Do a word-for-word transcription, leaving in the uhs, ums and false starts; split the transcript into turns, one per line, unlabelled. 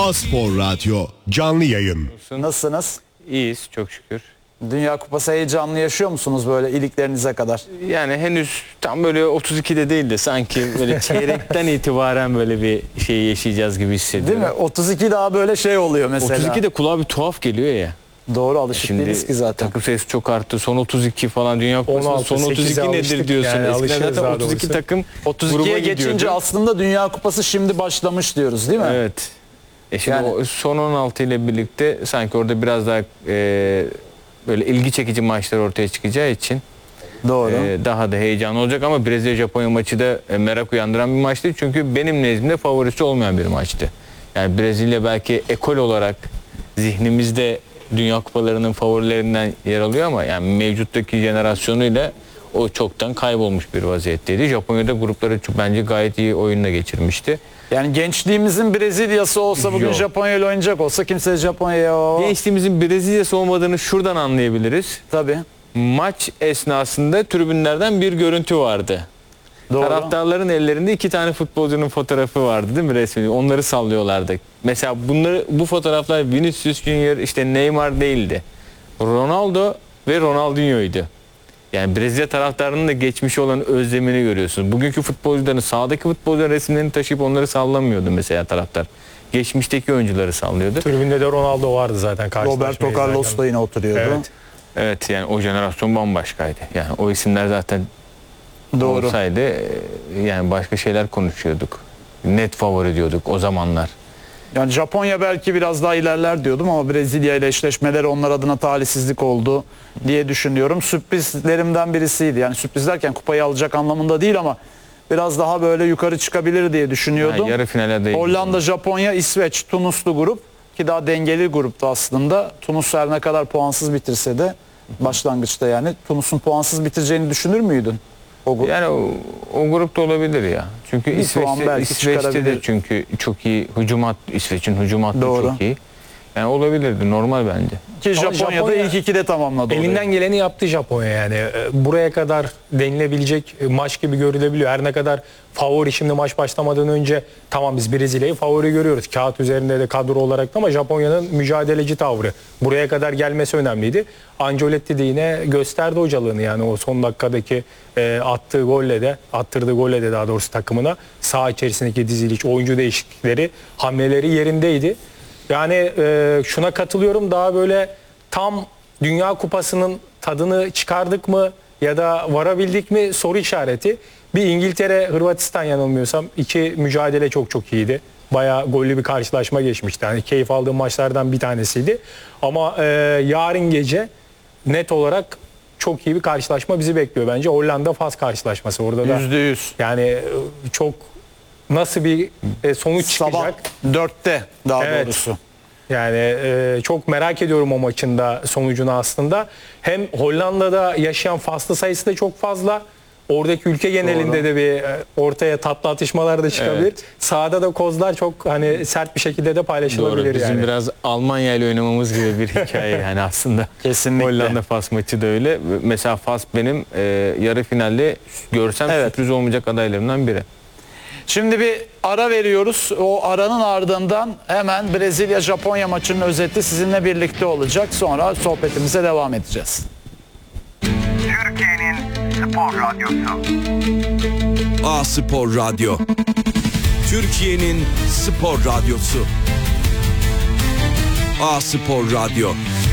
A-Spor Radyo canlı yayın.
Nasılsınız?
İyiyiz çok şükür.
Dünya Kupası heyecanlı yaşıyor musunuz böyle iliklerinize kadar?
Yani henüz tam böyle otuz ikide değil de sanki böyle çeyrekten itibaren böyle bir şey yaşayacağız gibi hissediyorum.
Değil mi? otuz iki daha böyle şey oluyor mesela.
otuz iki de kulağa bir tuhaf geliyor ya.
Doğru, alışık
Şimdi
değiliz ki zaten.
takım sayısı çok arttı. Son otuz iki falan Dünya Kupası'nda son otuz iki nedir diyorsun.
Yani
Eskiden zaten otuz iki
doğrusu.
takım
otuz ikiye geçince
gidiyordu.
aslında Dünya Kupası şimdi başlamış diyoruz değil mi?
Evet. E şimdi
Yani-
o son on altı ile birlikte sanki orada biraz daha e, böyle ilgi çekici maçlar ortaya çıkacağı için
Doğru.
e, daha da heyecanlı olacak ama Brezilya-Japonya maçı da e, merak uyandıran bir maçtı. Çünkü benim nezdimde favorisi olmayan bir maçtı. Yani Brezilya belki ekol olarak zihnimizde Dünya Kupalarının favorilerinden yer alıyor ama yani mevcuttaki jenerasyonuyla o çoktan kaybolmuş bir vaziyetteydi. Japonya'da grupları çok- bence gayet iyi oyunla geçirmişti.
Yani gençliğimizin Brezilya'sı olsa bugün
Yok.
Japonya ile oynayacak olsa kimse Japonya'ya o...
Gençliğimizin Brezilya'sı olmadığını şuradan anlayabiliriz.
Tabii.
Maç esnasında tribünlerden bir görüntü vardı.
Doğru.
Taraftarların ellerinde iki tane futbolcunun fotoğrafı vardı değil mi resmi? Onları sallıyorlardı. Mesela bunları bu fotoğraflar Vinicius Junior işte Neymar değildi. Ronaldo ve Ronaldinho'ydu. Yani Brezilya taraftarının da geçmişi olan özlemini görüyorsunuz. Bugünkü futbolcuların sahadaki futbolcuların resimlerini taşıyıp onları sallamıyordu mesela taraftar. Geçmişteki oyuncuları sallıyordu.
Tribünde de Ronaldo vardı zaten karşılaşmayı
Roberto Carlos da
izlerken.
yine oturuyordu.
Evet.
Evet yani o jenerasyon bambaşkaydı. Yani o isimler zaten
Doğru.
olsaydı e, yani başka şeyler konuşuyorduk. Net favori diyorduk o zamanlar.
Yani Japonya belki biraz daha ilerler diyordum ama Brezilya ile eşleşmeleri onlar adına talihsizlik oldu diye düşünüyorum. Sürprizlerimden birisiydi. Yani sürpriz derken kupayı alacak anlamında değil ama biraz daha böyle yukarı çıkabilir diye düşünüyordum.
Yani yarı finale değil.
Hollanda, Japonya, İsveç, Tunuslu grup ki daha dengeli gruptu aslında. Tunus her ne kadar puansız bitirse de başlangıçta yani Tunus'un puansız bitireceğini düşünür müydün? O grup.
Yani o, o grupta olabilir ya. Çünkü
Bir puan
İsveç'te,
belki
İsveç'te de
çıkarabilir.
çünkü çok iyi hücum hattı. İsveç'in hücum hattı
Doğru.
çok iyi. Yani olabilirdi normal bence.
Ki
Ama
Japonya'da
Japonya
ilk ikide tamamladı.
Elinden
orayı.
geleni yaptı Japonya yani. E, Buraya kadar denilebilecek maç gibi görülebiliyor. Her ne kadar favori şimdi maç başlamadan önce tamam biz Brezilya'yı favori görüyoruz. Kağıt üzerinde de kadro olarak da ama Japonya'nın mücadeleci tavrı. Buraya kadar gelmesi önemliydi. Ancelotti de yine gösterdi hocalığını yani o son dakikadaki e, attığı golle de attırdığı golle de daha doğrusu takımına saha içerisindeki diziliş, oyuncu değişiklikleri, hamleleri yerindeydi. Yani e, şuna katılıyorum daha böyle tam Dünya Kupası'nın tadını çıkardık mı ya da varabildik mi soru işareti. Bir İngiltere, Hırvatistan yanılmıyorsam iki mücadele çok çok iyiydi. Bayağı gollü bir karşılaşma geçmişti. Yani keyif aldığım maçlardan bir tanesiydi. Ama e, yarın gece net olarak çok iyi bir karşılaşma bizi bekliyor bence. Hollanda-Fas karşılaşması orada da.
Yüzde yüz.
Yani e, çok nasıl bir e, sonuç
Sabah
çıkacak?
dörtte daha
Evet.
doğrusu.
Yani e, çok merak ediyorum o maçın da sonucunu aslında. Hem Hollanda'da yaşayan Faslı sayısı da çok fazla. Oradaki ülke genelinde
Doğru.
de bir e, ortaya tatlı atışmalar da çıkabilir.
Evet.
Sahada da kozlar çok hani sert bir şekilde de
Doğru.
paylaşılabilir
Bizim
yani.
biraz Almanya ile oynamamız gibi bir hikaye yani aslında.
Kesinlikle.
Hollanda Fas maçı da öyle. Mesela Fas benim e, yarı finalde görsem
Evet.
sürpriz olmayacak adaylarımdan biri.
Şimdi bir ara veriyoruz. O aranın ardından hemen Brezilya-Japonya maçının özeti sizinle birlikte olacak. Sonra sohbetimize devam edeceğiz.
Türkiye'nin spor radyosu.
A-Spor Radyo. Türkiye'nin spor radyosu. A-Spor Radyo.